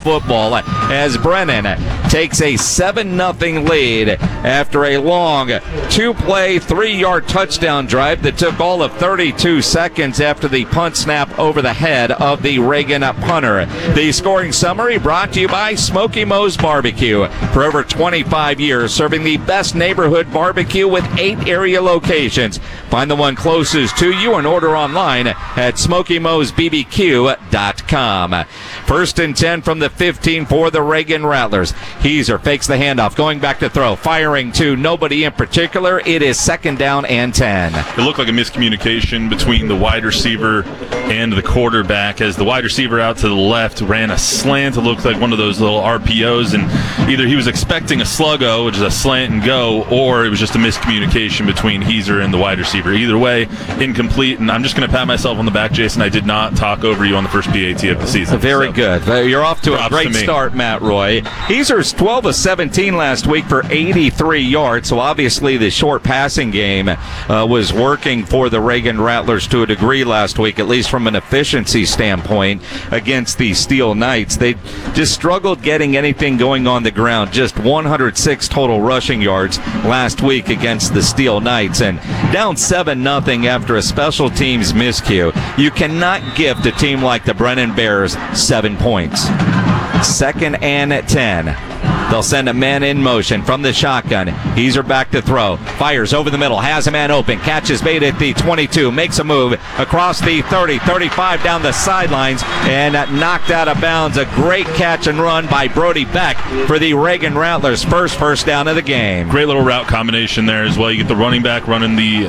football as Brennan takes a 7-0 lead after a long 2-play, 3-yard touchdown drive that took all of 32 seconds after the punt snap over the head of the Reagan punter. The scoring summary brought to you by Smoky Moe's Barbecue. For over 25 years, serving the best neighborhood barbecue with 8 area locations. Find the one closest to you and order online at SmokyMoe'sBBQ.com. 1st and 10 from the 15 for the Reagan Rattlers. Heiser fakes the handoff, going back to throw, firing to nobody in particular. It is 2nd down and 10. It looked like a miscommunication between the wide receiver and the quarterback, as the wide receiver out to the left ran a slant. It looked like one of those little RPOs, and either he was expecting a sluggo, which is a slant and go, or it was just a miscommunication between Heiser and the wide receiver. Either way, incomplete, and I'm just going to pat myself on the back, Jason. I did not talk over you on the first PAT of the season. Very good. You're off to a great start, Matt Roy. Heiser's 12 of 17 last week for 83 yards, so obviously the short passing game was working for the Reagan Rattlers to a degree last week, at least from an efficiency standpoint against the Steel Knights. They just struggled getting anything going on the ground, just 106 total rushing yards last week against the Steel Knights, and down 7-0 after a special teams miscue. You cannot gift a team like the Brennan Bears 7 points. 2nd and 10. They'll send a man in motion from the shotgun. Heiser back to throw. Fires over the middle. Has a man open. Catches bait at the 22. Makes a move across the 30, 35 down the sidelines, and knocked out of bounds. A great catch and run by Brody Beck for the Reagan Rattlers' first down of the game. Great little route combination there as well. You get the running back running the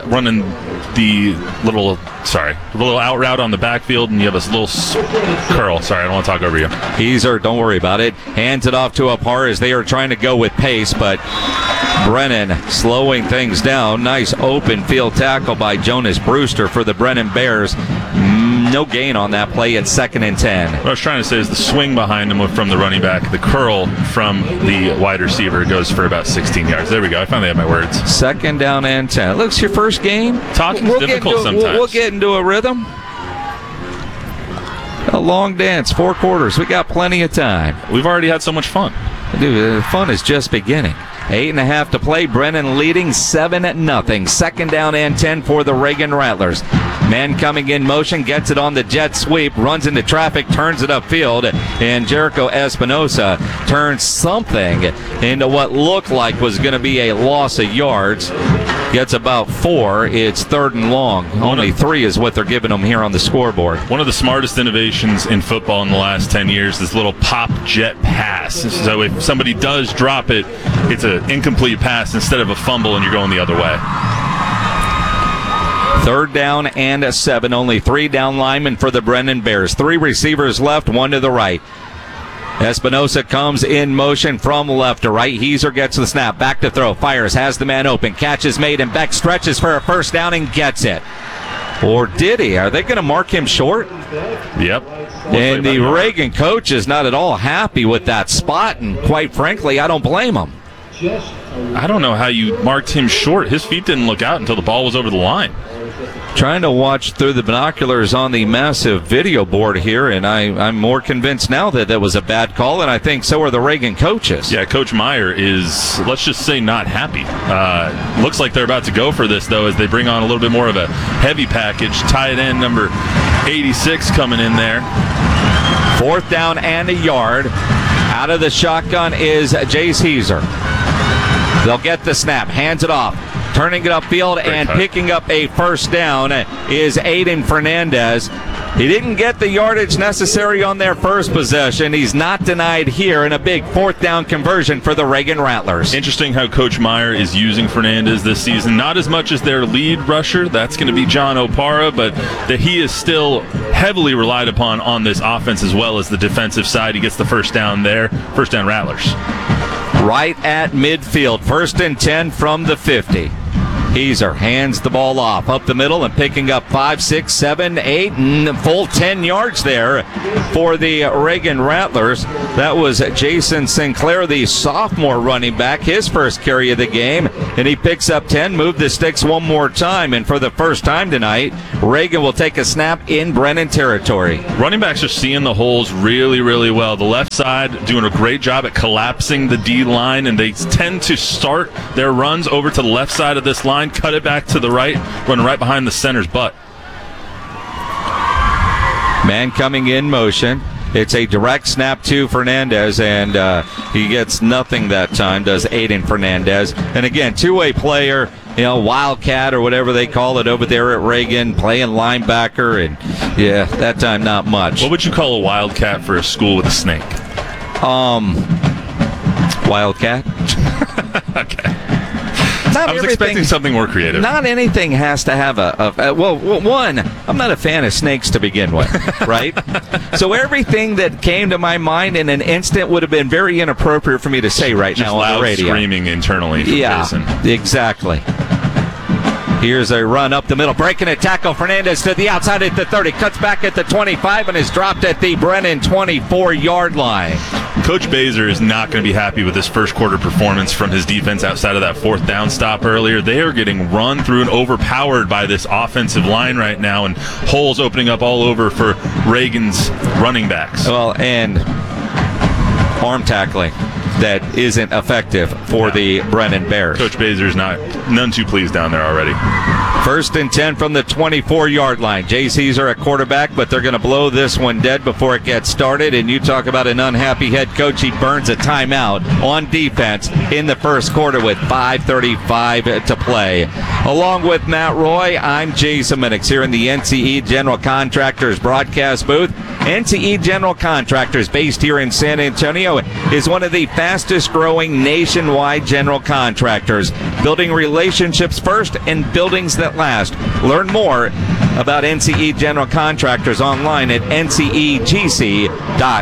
little out route on the backfield, and you have this little curl. Sorry, I don't want to talk over you. Heiser, don't worry about it. Hands it off to Apar as they are trying to go with pace, but Brennan slowing things down. Nice open field tackle by Jonas Brewster for the Brennan Bears. No gain on that play at 2nd and 10. What I was trying to say is the swing behind him from the running back, the curl from the wide receiver goes for about 16 yards. There we go. I finally have my words. 2nd down and 10. Looks your first game. Talking's difficult sometimes. We'll get into a rhythm. A long dance, 4 quarters. We got plenty of time. We've already had so much fun. Dude, the fun is just beginning. 8.5 to play. Brennan leading 7-0. 2nd down and 10 for the Reagan Rattlers. Man coming in motion, gets it on the jet sweep, runs into traffic, turns it upfield, and Jericho Espinosa turns something into what looked like was going to be a loss of yards. Gets about 4. It's 3rd and long. Only 3 is what they're giving them here on the scoreboard. One of the smartest innovations in football in the last 10 years, this little pop jet pass. So if somebody does drop it, it's an incomplete pass instead of a fumble, and you're going the other way. 3rd down and 7. Only 3 down linemen for the Brennan Bears. 3 receivers left, 1 to the right. Espinosa comes in motion from left to right. Heiser gets the snap. Back to throw. Fires. Has the man open. Catch is made, and Beck stretches for a 1st down and gets it. Or did he? Are they going to mark him short? Yep. And the Reagan coach is not at all happy with that spot, and quite frankly, I don't blame him. I don't know how you marked him short. His feet didn't look out until the ball was over the line. Trying to watch through the binoculars on the massive video board here, and I'm more convinced now that that was a bad call, and I think so are the Reagan coaches. Yeah, Coach Meyer is, let's just say, not happy. Looks like they're about to go for this, though, as they bring on a little bit more of a heavy package. Tight end number 86 coming in there. 4th down and a yard. Out of the shotgun is Jace Heiser. They'll get the snap, hands it off. Turning it upfield and picking up a 1st down is Aiden Fernandez. He didn't get the yardage necessary on their first possession. He's not denied here in a big 4th down conversion for the Reagan Rattlers. Interesting how Coach Meyer is using Fernandez this season. Not as much as their lead rusher. That's going to be John Opara, but that he is still heavily relied upon on this offense as well as the defensive side. He gets the 1st down there. 1st down Rattlers. Right at midfield. 1st and 10 from the 50. Heiser hands the ball off up the middle and picking up 5, 6, 7, 8, and full 10 yards there for the Reagan Rattlers. That was Jason Sinclair, the sophomore running back, his first carry of the game, and he picks up 10, move the sticks one more time, and for the first time tonight, Reagan will take a snap in Brennan territory. Running backs are seeing the holes really, really well. The left side doing a great job at collapsing the D line, and they tend to start their runs over to the left side of this line, cut it back to the right, run right behind the center's butt. Man coming in motion. It's a direct snap to Fernandez, and he gets nothing that time, does Aiden Fernandez. And again, two-way player, Wildcat or whatever they call it over there at Reagan, playing linebacker, and yeah, that time not much. What would you call a Wildcat for a school with a snake? Wildcat. Okay. I was expecting something more creative. Not anything has to have one, I'm not a fan of snakes to begin with, right? So everything that came to my mind in an instant would have been very inappropriate for me to say right now on the radio. Just loud screaming internally from Jason. Exactly. Here's a run up the middle, breaking a tackle. Fernandez to the outside at the 30, cuts back at the 25, and is dropped at the Brennan 24-yard line. Coach Baser is not going to be happy with this first quarter performance from his defense outside of that fourth down stop earlier. They are getting run through and overpowered by this offensive line right now, and holes opening up all over for Reagan's running backs. Well, and arm tackling that isn't effective for the Brennan Bears. Coach Baser's none too pleased down there already. 1st and 10 from the 24-yard line. Jay Heiser at quarterback, but they're going to blow this one dead before it gets started. And you talk about an unhappy head coach. He burns a timeout on defense in the first quarter with 5:35 to play. Along with Matt Roy, I'm Jason Minix here in the NCE General Contractors broadcast booth. NCE General Contractors, based here in San Antonio, is one of the fastest growing nationwide general contractors, building relationships first and buildings that last. Learn more about NCE General Contractors online at ncegc.co.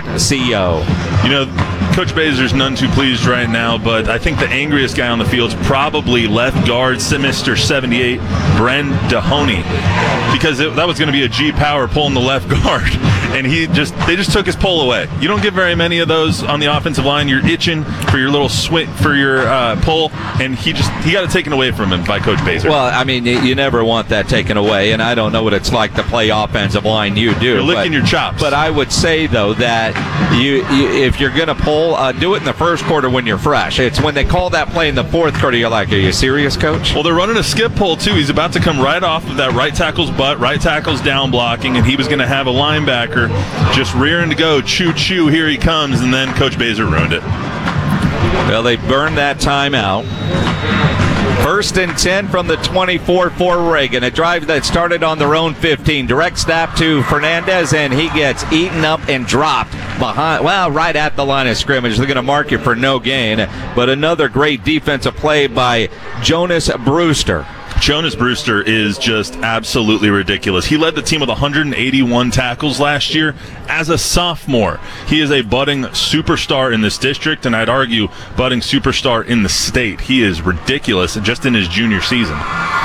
Coach Baser's none too pleased right now, but I think the angriest guy on the field is probably left guard, Mr. 78, Bren Dahoney, because that was going to be a G-Power pulling the left guard, and they just took his pull away. You don't get very many of those on the offensive line. You're itching for your little swing, for your pull, and he got it taken away from him by Coach Baser. Well, I mean, you never want that taken away, and I don't know what it's like to play offensive line. You do. You're licking your chops. But I would say, though, that if you're going to pull, do it in the first quarter when you're fresh. It's when they call that play in the fourth quarter, you're like, are you serious, Coach? Well, they're running a skip pull, too. He's about to come right off of that right tackle's butt. Right tackle's down blocking, and he was going to have a linebacker just rearing to go. Choo-choo, here he comes, and then Coach Baser ruined it. Well, they burned that timeout. 1st and 10 from the 24 for Reagan. A drive that started on their own 15. Direct snap to Fernandez, and he gets eaten up and dropped right at the line of scrimmage. They're going to mark you for no gain. But another great defensive play by Jonas Brewster. Jonas Brewster is just absolutely ridiculous. He led the team with 181 tackles last year as a sophomore. He is a budding superstar in this district, and I'd argue budding superstar in the state. He is ridiculous just in his junior season.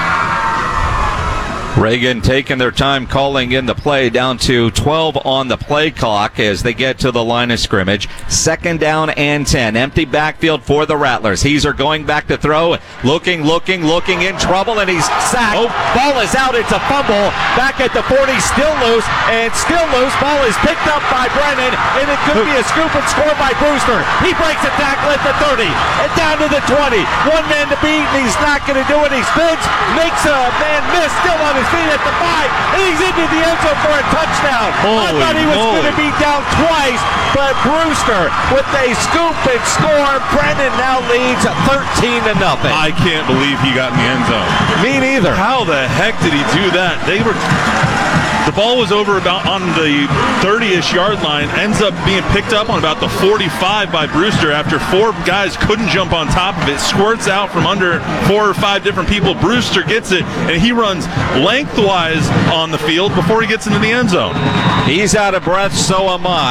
Reagan taking their time calling in the play, down to 12 on the play clock as they get to the line of scrimmage. 2nd down and 10. Empty backfield for the Rattlers. Heiser going back to throw. Looking in trouble, and he's sacked. Ball is out. It's a fumble. Back at the 40, still loose. Ball is picked up by Brennan, and it could be a scoop and score by Brewster. He breaks a tackle at the 30 and down to the 20. One man to beat, and he's not going to do it. He spins, makes a man miss, still on his feet at the 5, and he's into the end zone for a touchdown. I thought he was going to be down twice, but Brewster with a scoop and score. Brennan now leads 13-0. I can't believe he got in the end zone. Me neither. How the heck did he do that? The ball was over about on the 30-ish yard line, ends up being picked up on about the 45 by Brewster after 4 guys couldn't jump on top of it. Squirts out from under 4 or 5 different people. Brewster gets it, and he runs lengthwise on the field before he gets into the end zone. He's out of breath, so am I.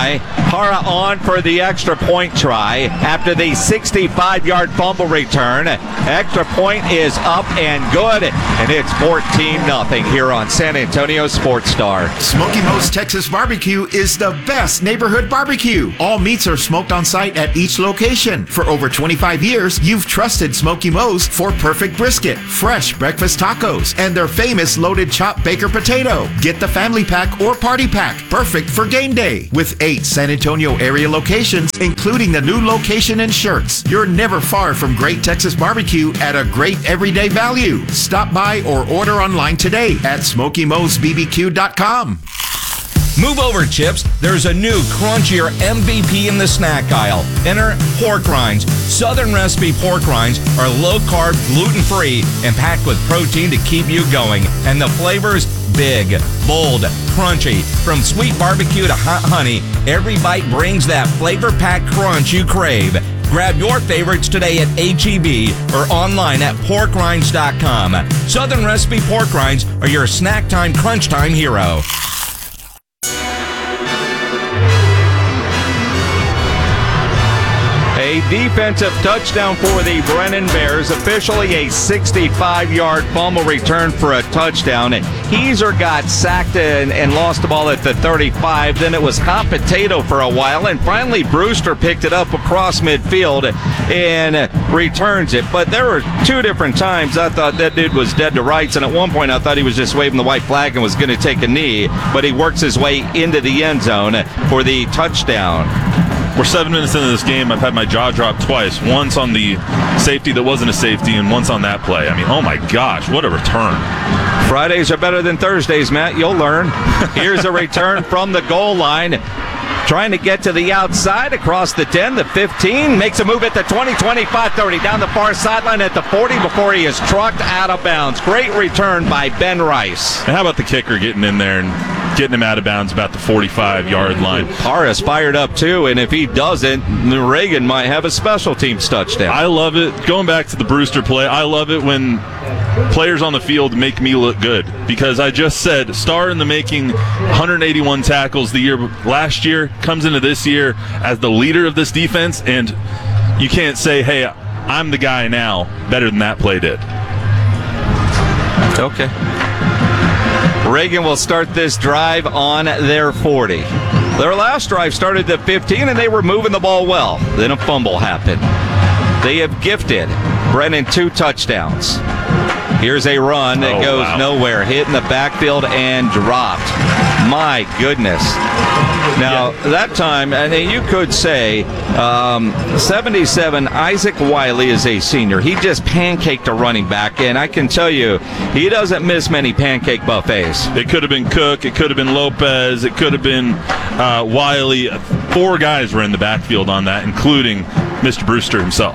Parra on for the extra point try after the 65-yard fumble return. Extra point is up and good, and it's 14-0 here on San Antonio Sports Star. Smoky Moe's Texas Barbecue is the best neighborhood barbecue. All meats are smoked on site at each location. For over 25 years, you've trusted Smoky Moe's for perfect brisket, fresh breakfast tacos, and their famous loaded chopped baker potato. Get the family pack or party pack, perfect for game day. With 8 San Antonio area locations, including the new location in Schertz, you're never far from great Texas barbecue at a great everyday value. Stop by or order online today at SmokyMoe'sBBQ.com. Move over, Chips. There's a new crunchier MVP in the snack aisle. Enter pork rinds. Southern recipe pork rinds are low-carb, gluten-free, and packed with protein to keep you going. And the flavors, big, bold, crunchy. From sweet barbecue to hot honey, every bite brings that flavor-packed crunch you crave. Grab your favorites today at H-E-B or online at porkrinds.com. Southern recipe pork rinds are your snack time, crunch time hero. A defensive touchdown for the Brennan Bears, officially a 65-yard fumble return for a touchdown. Heeser got sacked and lost the ball at the 35. Then it was hot potato for a while, and finally Brewster picked it up across midfield and returns it. But there were 2 different times I thought that dude was dead to rights, and at one point I thought he was just waving the white flag and was going to take a knee, but he works his way into the end zone for the touchdown. We're 7 minutes into this game. I've had my jaw drop twice. Once on the safety that wasn't a safety, and once on that play. I mean, oh my gosh, what a return. Fridays are better than Thursdays, Matt. You'll learn. Here's a return from the goal line. Trying to get to the outside across the 10, the 15, makes a move at the 20, 25, 30, down the far sideline at the 40 before he is trucked out of bounds. Great return by Ben Rice. And how about the kicker getting in there and getting him out of bounds about the 45-yard line? Parra's fired up too, and if he doesn't, Reagan might have a special teams touchdown. I love it. Going back to the Brewster play, I love it when players on the field make me look good, because I just said star in the making, 181 tackles the year last year, comes into this year as the leader of this defense, and you can't say, hey, I'm the guy now, better than that play did. Okay. Reagan will start this drive on their 40. Their last drive started at 15, and they were moving the ball well. Then a fumble happened. They have gifted Brennan 2 touchdowns. Here's a run that goes nowhere, hit in the backfield and dropped. My goodness. Now, that time, and you could say, 77, Isaac Wiley is a senior. He just pancaked a running back, and I can tell you, he doesn't miss many pancake buffets. It could have been Cook, it could have been Lopez, it could have been Wiley. 4 guys were in the backfield on that, including Mr. Brewster himself.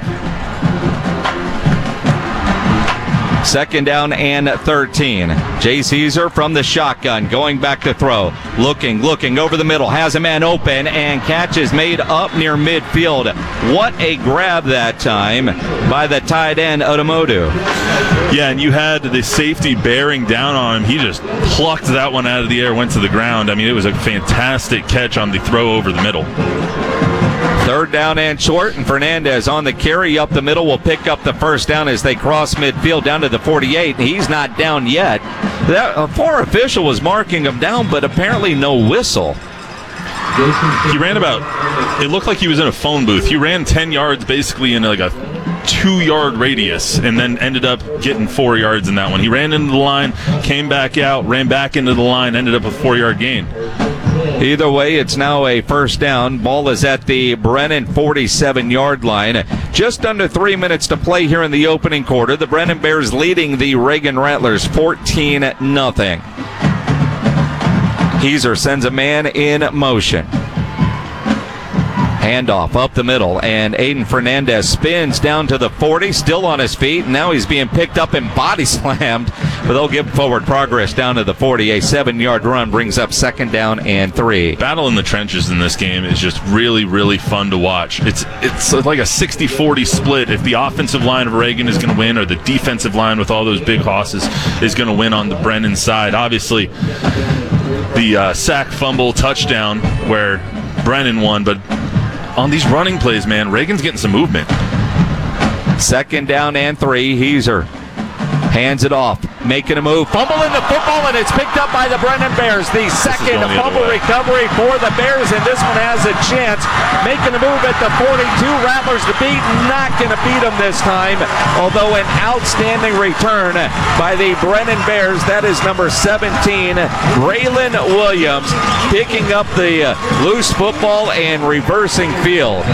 2nd down and 13. Jace Heeser from the shotgun, going back to throw. Looking over the middle, has a man open, and catch is made up near midfield. What a grab that time by the tight end, Otomodu. Yeah, and you had the safety bearing down on him. He just plucked that one out of the air, went to the ground. I mean, it was a fantastic catch on the throw over the middle. 3rd down and short, and Fernandez on the carry up the middle will pick up the 1st down as they cross midfield down to the 48. He's not down yet. That 4 official was marking him down, but apparently no whistle. He ran it looked like he was in a phone booth. He ran 10 yards basically in like a 2-yard radius, and then ended up getting 4 yards in that one. He ran into the line, came back out, ran back into the line, ended up with a 4-yard gain. Either way, it's now a 1st down. Ball is at the Brennan 47-yard line. Just under 3 minutes to play here in the opening quarter. The Brennan Bears leading the Reagan Rattlers 14-0. Heeser sends a man in motion. Handoff up the middle, and Aiden Fernandez spins down to the 40, still on his feet, and now he's being picked up and body slammed, but they'll give forward progress down to the 40. A 7-yard run brings up 2nd down and 3. Battle in the trenches in this game is just really, really fun to watch. It's like a 60-40 split. If the offensive line of Reagan is going to win, or the defensive line with all those big hosses is going to win on the Brennan side. Obviously, the sack, fumble, touchdown, where Brennan one, but on these running plays, man, Reagan's getting some movement. 2nd down and 3. Heiser hands it off, making a move, fumbling the football, and it's picked up by the Brennan Bears. The second fumble recovery for the Bears, and this one has a chance. Making a move at the 42. Rattlers to beat, not going to beat them this time, although an outstanding return by the Brennan Bears. That is number 17, Braylon Williams, picking up the loose football and reversing field.